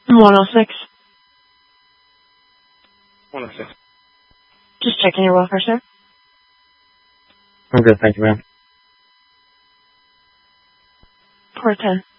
106. 106. Just checking your welfare, sir. I'm good, thank you, ma'am. Port 10.